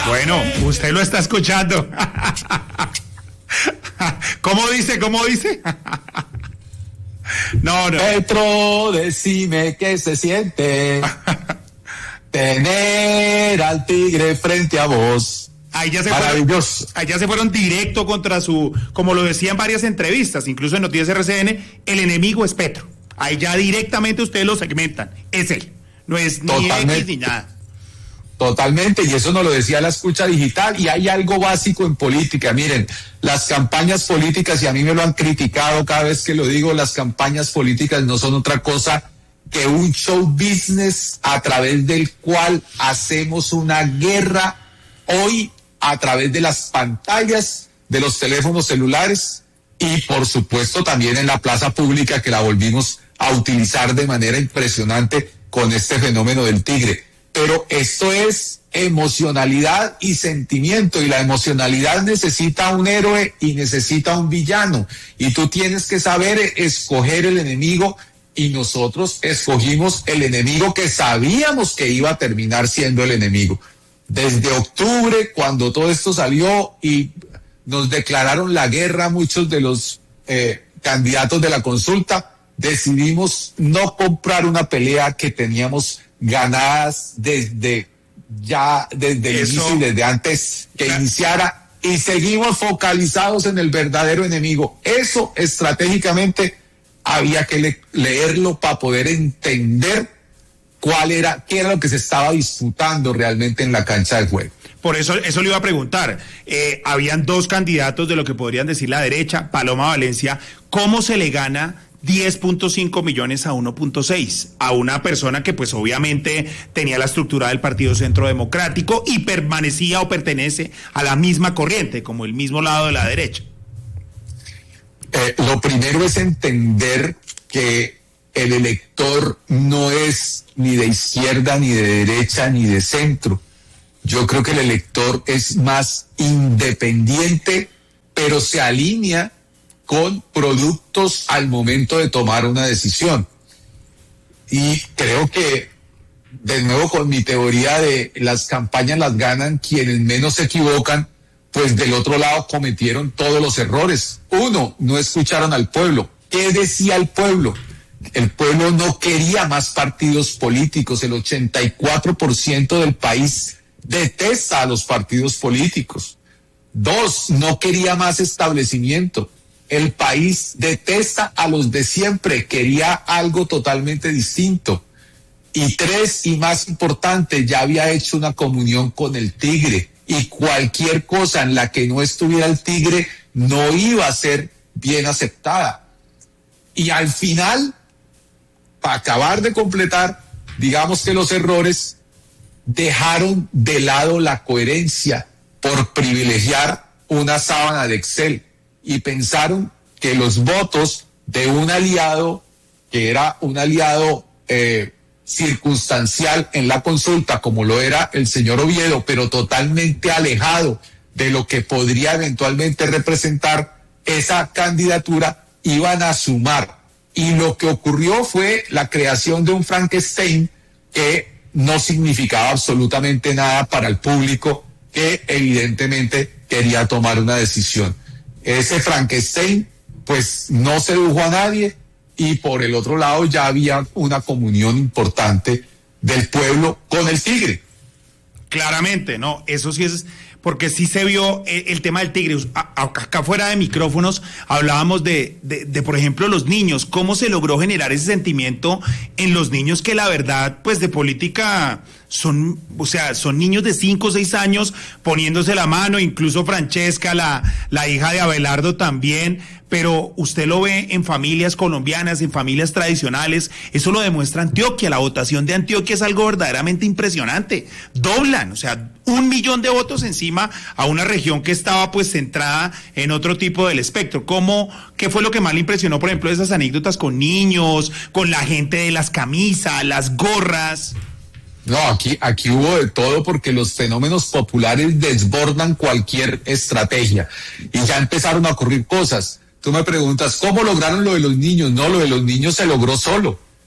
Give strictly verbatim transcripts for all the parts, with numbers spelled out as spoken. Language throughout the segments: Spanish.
Bueno, usted lo está escuchando. ¿Cócómo dice? ¿Cómo dice? No, no. Petro, decime qué se siente tener al tigre frente a vos. Ahí ya, se fueron, ahí ya se fueron directo contra su, como lo decía en varias entrevistas, incluso en Noticias R C N, el enemigo es Petro. Ahí ya directamente ustedes lo segmentan, es él, no es ni X ni nada. Totalmente, y eso nos lo decía la escucha digital, y hay algo básico en política. Miren, las campañas políticas, y a mí me lo han criticado cada vez que lo digo, las campañas políticas no son otra cosa que un show business a través del cual hacemos una guerra hoy a través de las pantallas de los teléfonos celulares y por supuesto también en la plaza pública, que la volvimos a utilizar de manera impresionante con este fenómeno del tigre. Pero esto es emocionalidad y sentimiento, y la emocionalidad necesita un héroe y necesita un villano, y tú tienes que saber escoger el enemigo, y nosotros escogimos el enemigo que sabíamos que iba a terminar siendo el enemigo. Desde octubre, cuando todo esto salió y nos declararon la guerra muchos de los eh, candidatos de la consulta, decidimos no comprar una pelea que teníamos ganadas desde ya, desde el Eso, inicio y desde antes que claro. iniciara, y seguimos focalizados en el verdadero enemigo. Eso estratégicamente había que le- leerlo para poder entender cuál era, qué era lo que se estaba disputando realmente en la cancha de juego. Por eso, eso le iba a preguntar. Eh, habían dos candidatos de lo que podrían decir la derecha, Paloma Valencia. ¿Cómo se le gana diez punto cinco millones a uno punto seis? A una persona que pues obviamente tenía la estructura del Partido Centro Democrático y permanecía o pertenece a la misma corriente, como el mismo lado de la derecha. Eh, lo primero es entender que el elector no es ni de izquierda, ni de derecha, ni de centro. Yo creo que el elector es más independiente, pero se alinea con productos al momento de tomar una decisión. Y creo que, de nuevo con mi teoría de las campañas las ganan quienes menos se equivocan, pues del otro lado cometieron todos los errores. Uno, no escucharon al pueblo. ¿Qué decía el pueblo? El pueblo no quería más partidos políticos. El ochenta y cuatro por ciento del país detesta a los partidos políticos. Dos, no quería más establecimiento. El país detesta a los de siempre, quería algo totalmente distinto. Y tres, y más importante, ya había hecho una comunión con el tigre, y cualquier cosa en la que no estuviera el tigre no iba a ser bien aceptada. Y al final, para acabar de completar, digamos que los errores dejaron de lado la coherencia por privilegiar una sábana de Excel, y pensaron que los votos de un aliado, que era un aliado eh, circunstancial en la consulta, como lo era el señor Oviedo, pero totalmente alejado de lo que podría eventualmente representar esa candidatura, iban a sumar. Y lo que ocurrió fue la creación de un Frankenstein que no significaba absolutamente nada para el público, que evidentemente quería tomar una decisión. Ese Frankenstein pues no sedujo a nadie, y por el otro lado ya había una comunión importante del pueblo con el tigre. Claramente, no, eso sí es, porque sí se vio el, el tema del tigre. A- a- Acá fuera de micrófonos hablábamos de, de, de, por ejemplo, los niños, cómo se logró generar ese sentimiento en los niños que la verdad, pues de política son, o sea, son niños de cinco o seis años poniéndose la mano, incluso Francesca, la, la hija de Abelardo también, pero usted lo ve en familias colombianas, en familias tradicionales. Eso lo demuestra Antioquia. La votación de Antioquia es algo verdaderamente impresionante. Doblan, o sea, un millón de votos encima a una región que estaba pues centrada en otro tipo del espectro. ¿Cómo, qué fue lo que más le impresionó, por ejemplo, de esas anécdotas con niños, con la gente de las camisas, las gorras? No, aquí, aquí hubo de todo, porque los fenómenos populares desbordan cualquier estrategia, y ya empezaron a ocurrir cosas. Tú me preguntas, ¿cómo lograron lo de los niños? No, lo de los niños se logró solo.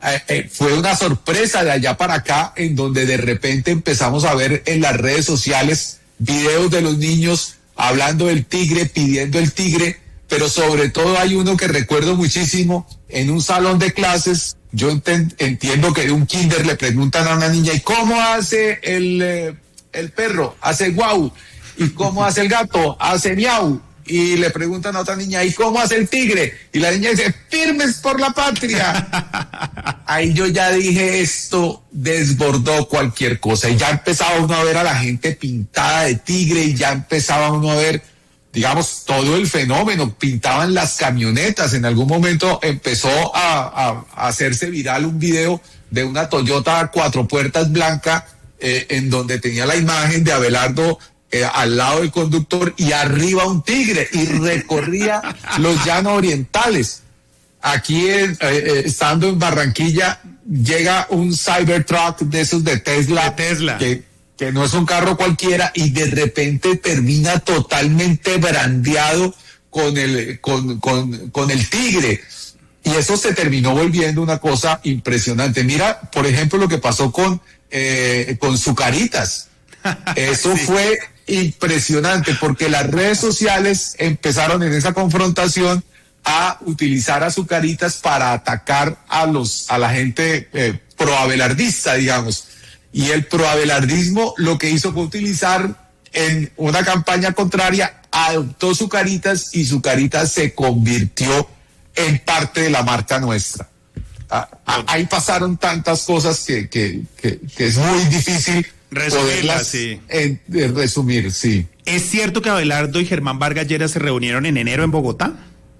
eh, eh, fue una sorpresa de allá para acá, en donde de repente empezamos a ver en las redes sociales videos de los niños hablando del tigre, pidiendo el tigre, pero sobre todo hay uno que recuerdo muchísimo, en un salón de clases. Yo enten, entiendo que de un kinder le preguntan a una niña, ¿y cómo hace el, eh, el perro? Hace guau. ¿Y cómo hace el gato? Hace miau. Y le preguntan a otra niña, ¿y cómo hace el tigre? Y la niña dice, firmes por la patria. Ahí yo ya dije, esto desbordó cualquier cosa. Y ya empezaba uno a ver a la gente pintada de tigre, y ya empezaba uno a ver, digamos, todo el fenómeno. Pintaban las camionetas. En algún momento empezó a, a, a hacerse viral un video de una Toyota cuatro puertas blanca, eh, en donde tenía la imagen de Abelardo eh, al lado del conductor y arriba un tigre, y recorría los llanos orientales. Aquí, eh, eh, estando en Barranquilla, llega un Cybertruck de esos de Tesla, de Tesla. que que no es un carro cualquiera, y de repente termina totalmente brandeado con el, con, con, con el tigre. Y eso se terminó volviendo una cosa impresionante. Mira, por ejemplo, lo que pasó con, eh, con Zucaritas. Eso sí. Fue impresionante, porque las redes sociales empezaron en esa confrontación a utilizar a Zucaritas para atacar a los, a la gente eh, proabelardista, digamos. Y el proabelardismo lo que hizo fue utilizar en una campaña contraria, adoptó Zucaritas, y Zucaritas se convirtió en parte de la marca nuestra. Ah, ah, ahí pasaron tantas cosas que, que, que, que es muy difícil poderlas sí. en, en resumir, sí. ¿Es cierto que Abelardo y Germán Vargas Lleras se reunieron en enero en Bogotá?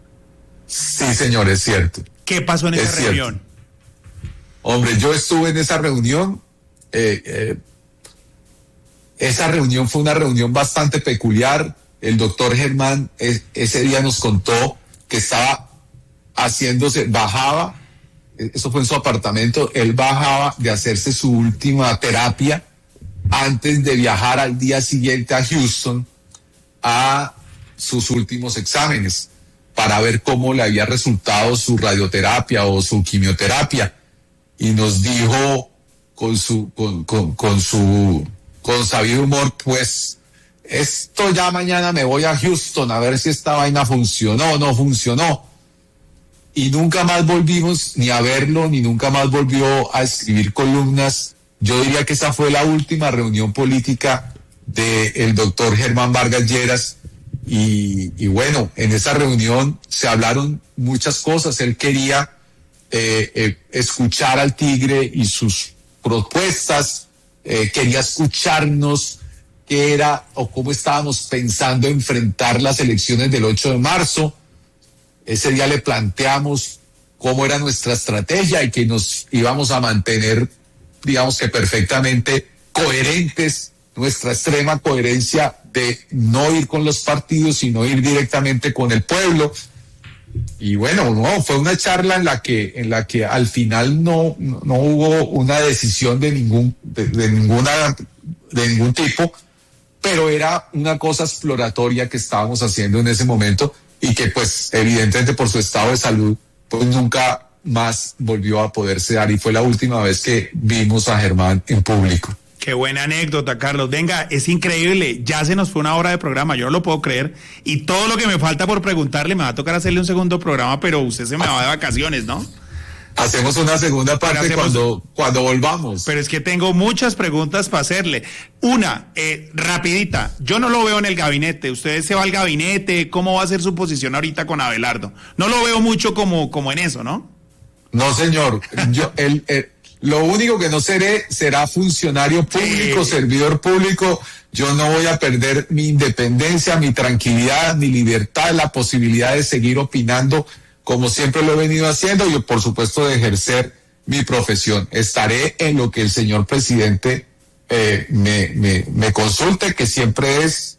Sí, señor, es cierto. ¿Qué pasó en es esa cierto. reunión? Hombre, yo estuve en esa reunión. Eh, eh, esa reunión fue una reunión bastante peculiar. El doctor Germán es, ese día nos contó que estaba haciéndose, bajaba, eso fue en su apartamento, él bajaba de hacerse su última terapia antes de viajar al día siguiente a Houston a sus últimos exámenes para ver cómo le había resultado su radioterapia o su quimioterapia, y nos dijo con su, con, con, con su, con sabido humor, pues, esto ya mañana me voy a Houston a ver si esta vaina funcionó o no funcionó. Y nunca más volvimos ni a verlo, ni nunca más volvió a escribir columnas. Yo diría que esa fue la última reunión política del doctor Germán Vargas Lleras. Y, y bueno, en esa reunión se hablaron muchas cosas. Él quería eh, eh, escuchar al tigre y sus propuestas, eh, quería escucharnos qué era o cómo estábamos pensando enfrentar las elecciones del ocho de marzo. Ese día le planteamos cómo era nuestra estrategia y que nos íbamos a mantener, digamos que perfectamente coherentes, nuestra extrema coherencia de no ir con los partidos, sino ir directamente con el pueblo. Y bueno, no, fue una charla en la que, en la que al final no, no, no hubo una decisión de ningún, de, de ninguna, de ningún tipo, pero era una cosa exploratoria que estábamos haciendo en ese momento, y que pues evidentemente por su estado de salud pues nunca más volvió a poderse dar, y fue la última vez que vimos a Germán en público. Qué buena anécdota, Carlos. Venga, es increíble. Ya se nos fue una hora de programa, yo no lo puedo creer. Y todo lo que me falta por preguntarle, me va a tocar hacerle un segundo programa, pero usted se me va de vacaciones, ¿no? Hacemos una segunda parte hacemos, cuando, cuando volvamos. Pero es que tengo muchas preguntas para hacerle. Una, eh, rapidita, yo no lo veo en el gabinete. Usted se va al gabinete, ¿cómo va a ser su posición ahorita con Abelardo? No lo veo mucho como, como en eso, ¿no? No, señor. Yo, el, el, lo único que no seré será funcionario público, sí. servidor público. Yo no voy a perder mi independencia, mi tranquilidad, mi libertad, la posibilidad de seguir opinando como siempre lo he venido haciendo, y por supuesto de ejercer mi profesión. Estaré en lo que el señor presidente eh, me, me, me consulte, que siempre es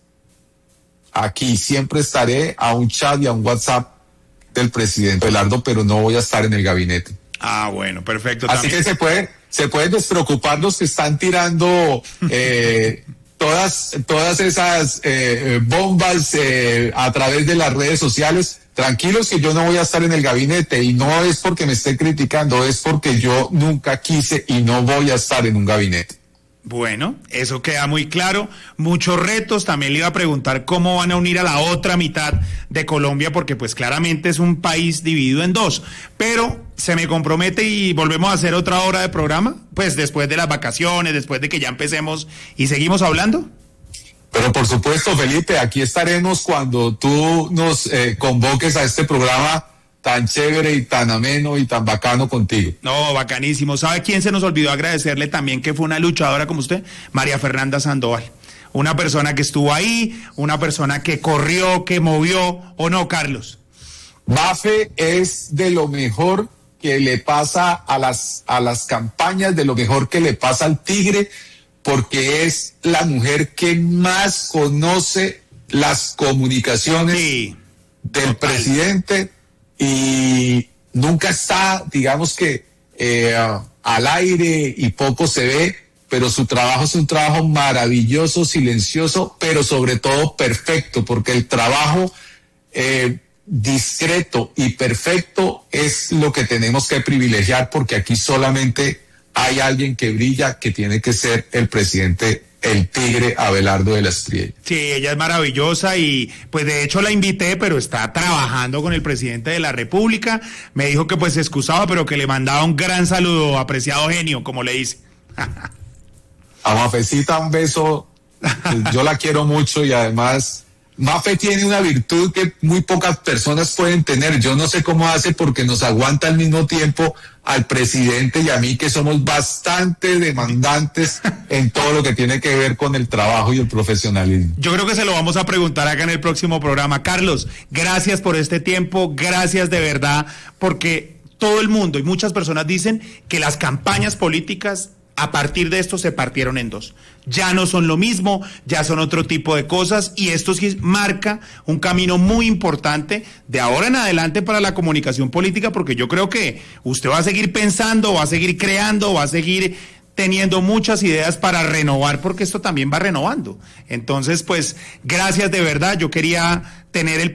aquí, siempre estaré a un chat y a un WhatsApp del presidente Abelardo, pero no voy a estar en el gabinete. Ah, bueno, perfecto. Así también. que se puede, se pueden despreocupar los que están tirando eh, todas, todas esas eh, bombas eh, a través de las redes sociales, tranquilos que yo no voy a estar en el gabinete, y no es porque me esté criticando, es porque yo nunca quise y no voy a estar en un gabinete. Bueno, eso queda muy claro. Muchos retos. También le iba a preguntar cómo van a unir a la otra mitad de Colombia, porque pues claramente es un país dividido en dos. Pero se me compromete y volvemos a hacer otra hora de programa, pues después de las vacaciones, después de que ya empecemos y seguimos hablando. Pero por supuesto, Felipe, aquí estaremos cuando tú nos eh, convoques a este programa tan chévere y tan ameno y tan bacano contigo. No, bacanísimo. ¿Sabe quién se nos olvidó agradecerle también, que fue una luchadora como usted? María Fernanda Sandoval. Una persona que estuvo ahí, una persona que corrió, que movió, ¿o no, Carlos? Mafe es de lo mejor que le pasa a las, a las campañas, de lo mejor que le pasa al Tigre, porque es la mujer que más conoce las comunicaciones sí, del total. presidente, y nunca está, digamos que, eh, al aire y poco se ve, pero su trabajo es un trabajo maravilloso, silencioso, pero sobre todo perfecto, porque el trabajo eh, discreto y perfecto es lo que tenemos que privilegiar, porque aquí solamente hay alguien que brilla, que tiene que ser el presidente, el Tigre Abelardo de la Espriella. Sí, ella es maravillosa y pues de hecho la invité, pero está trabajando con el presidente de la República. Me dijo que pues se excusaba, pero que le mandaba un gran saludo, apreciado genio, como le dice. A Mafecita un beso, yo la quiero mucho, y además Mafe tiene una virtud que muy pocas personas pueden tener. Yo no sé cómo hace, porque nos aguanta al mismo tiempo al presidente y a mí, que somos bastante demandantes en todo lo que tiene que ver con el trabajo y el profesionalismo. Yo creo que se lo vamos a preguntar acá en el próximo programa. Carlos, gracias por este tiempo, gracias de verdad, porque todo el mundo y muchas personas dicen que las campañas políticas a partir de esto se partieron en dos. Ya no son lo mismo, ya son otro tipo de cosas, y esto sí marca un camino muy importante de ahora en adelante para la comunicación política, porque yo creo que usted va a seguir pensando, va a seguir creando, va a seguir teniendo muchas ideas para renovar, porque esto también va renovando. Entonces, pues, gracias de verdad. Yo quería tener el